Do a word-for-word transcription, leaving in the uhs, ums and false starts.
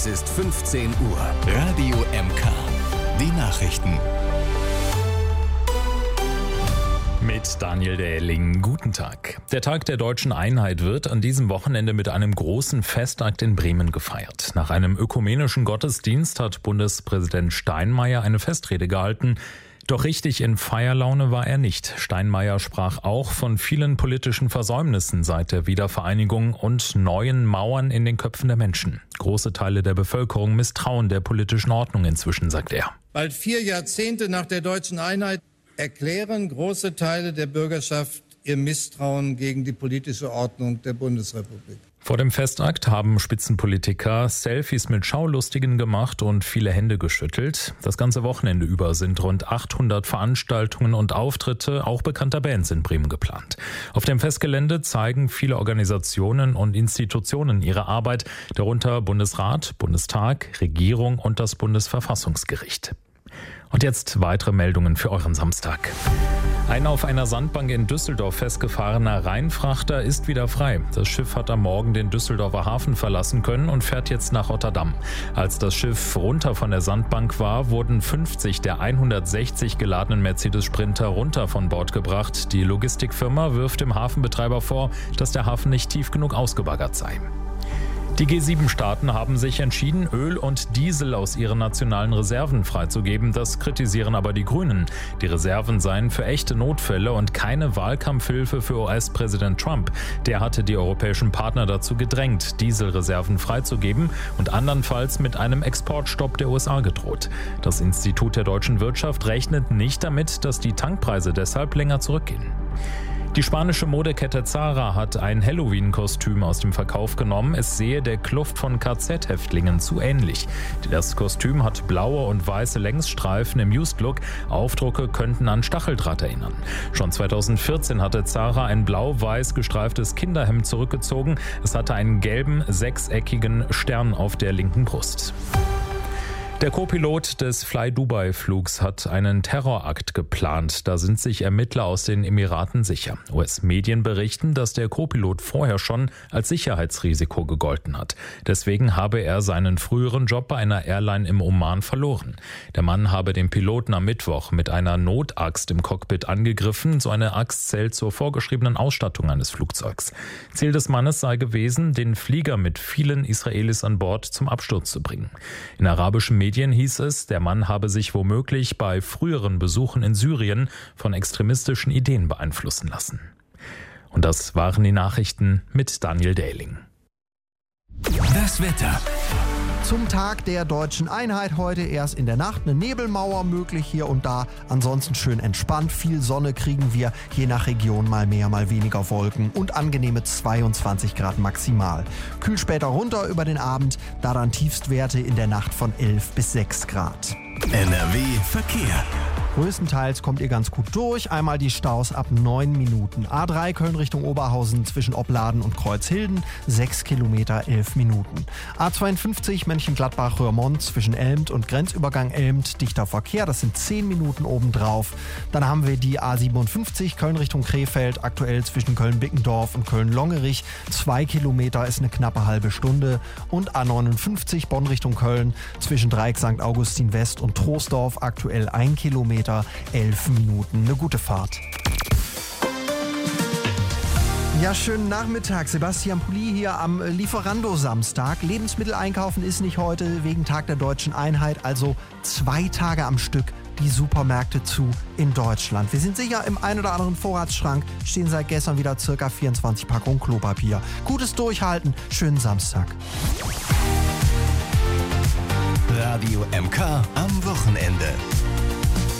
Es ist fünfzehn Uhr. Radio M K. Die Nachrichten. Mit Daniel Dähling. Guten Tag. Der Tag der deutschen Einheit wird an diesem Wochenende mit einem großen Festakt in Bremen gefeiert. Nach einem ökumenischen Gottesdienst hat Bundespräsident Steinmeier eine Festrede gehalten. Doch richtig in Feierlaune war er nicht. Steinmeier sprach auch von vielen politischen Versäumnissen seit der Wiedervereinigung und neuen Mauern in den Köpfen der Menschen. Große Teile der Bevölkerung misstrauen der politischen Ordnung inzwischen, sagt er. Bald vier Jahrzehnte nach der deutschen Einheit erklären große Teile der Bürgerschaft ihr Misstrauen gegen die politische Ordnung der Bundesrepublik. Vor dem Festakt haben Spitzenpolitiker Selfies mit Schaulustigen gemacht und viele Hände geschüttelt. Das ganze Wochenende über sind rund achthundert Veranstaltungen und Auftritte auch bekannter Bands in Bremen geplant. Auf dem Festgelände zeigen viele Organisationen und Institutionen ihre Arbeit, darunter Bundesrat, Bundestag, Regierung und das Bundesverfassungsgericht. Und jetzt weitere Meldungen für euren Samstag. Ein auf einer Sandbank in Düsseldorf festgefahrener Rheinfrachter ist wieder frei. Das Schiff hat am Morgen den Düsseldorfer Hafen verlassen können und fährt jetzt nach Rotterdam. Als das Schiff runter von der Sandbank war, wurden fünfzig der hundertsechzig geladenen Mercedes Sprinter runter von Bord gebracht. Die Logistikfirma wirft dem Hafenbetreiber vor, dass der Hafen nicht tief genug ausgebaggert sei. Die G sieben Staaten haben sich entschieden, Öl und Diesel aus ihren nationalen Reserven freizugeben. Das kritisieren aber die Grünen. Die Reserven seien für echte Notfälle und keine Wahlkampfhilfe für U S-Präsident Trump. Der hatte die europäischen Partner dazu gedrängt, Dieselreserven freizugeben und andernfalls mit einem Exportstopp der U S A gedroht. Das Institut der deutschen Wirtschaft rechnet nicht damit, dass die Tankpreise deshalb länger zurückgehen. Die spanische Modekette Zara hat ein Halloween-Kostüm aus dem Verkauf genommen. Es sehe der Kluft von K Z-Häftlingen zu ähnlich. Das Kostüm hat blaue und weiße Längsstreifen im Used-Look. Aufdrucke könnten an Stacheldraht erinnern. Schon zweitausendvierzehn hatte Zara ein blau-weiß gestreiftes Kinderhemd zurückgezogen. Es hatte einen gelben, sechseckigen Stern auf der linken Brust. Der Co-Pilot des Fly-Dubai-Flugs hat einen Terrorakt geplant. Da sind sich Ermittler aus den Emiraten sicher. U S-Medien berichten, dass der Co-Pilot vorher schon als Sicherheitsrisiko gegolten hat. Deswegen habe er seinen früheren Job bei einer Airline im Oman verloren. Der Mann habe den Piloten am Mittwoch mit einer Notaxt im Cockpit angegriffen. So eine Axt zählt zur vorgeschriebenen Ausstattung eines Flugzeugs. Ziel des Mannes sei gewesen, den Flieger mit vielen Israelis an Bord zum Absturz zu bringen. In arabischen Medien hieß es, der Mann habe sich womöglich bei früheren Besuchen in Syrien von extremistischen Ideen beeinflussen lassen. Und das waren die Nachrichten mit Daniel Dähling. Das Wetter. Zum Tag der deutschen Einheit heute erst in der Nacht eine Nebelmauer möglich hier und da. Ansonsten schön entspannt, viel Sonne kriegen wir, je nach Region mal mehr, mal weniger Wolken und angenehme zweiundzwanzig Grad maximal. Kühl später runter über den Abend, da dann Tiefstwerte in der Nacht von elf bis sechs Grad. N R W Verkehr. Größtenteils kommt ihr ganz gut durch. Einmal die Staus ab neun Minuten. A drei Köln Richtung Oberhausen zwischen Opladen und Kreuzhilden, sechs Kilometer, elf Minuten. A zweiundfünfzig Mönchengladbach-Röhrmond zwischen Elmt und Grenzübergang Elmt, dichter Verkehr, das sind zehn Minuten obendrauf. Dann haben wir die A siebenundfünfzig Köln Richtung Krefeld, aktuell zwischen Köln-Bickendorf und Köln-Longerich, zwei Kilometer ist eine knappe halbe Stunde. Und A neunundfünfzig Bonn Richtung Köln zwischen Dreieck Sankt Augustin West und Troisdorf, aktuell ein Kilometer, elf Minuten. Eine gute Fahrt. Ja, schönen Nachmittag. Sebastian Pulli hier am Lieferando-Samstag. Lebensmittel einkaufen ist nicht heute wegen Tag der deutschen Einheit, also zwei Tage am Stück die Supermärkte zu in Deutschland. Wir sind sicher, im ein oder anderen Vorratsschrank stehen seit gestern wieder circa vierundzwanzig Packungen Klopapier. Gutes Durchhalten, schönen Samstag. Radio M K am Wochenende.